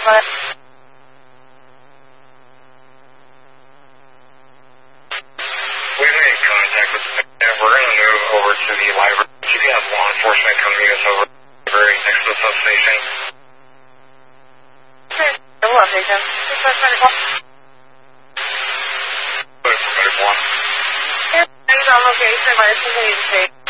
But we made contact with them. We're going to move over to the library. You can have law enforcement come meet us over to the library next to the substation. okay, we'll update them. Here's on location by the Cincinnati State.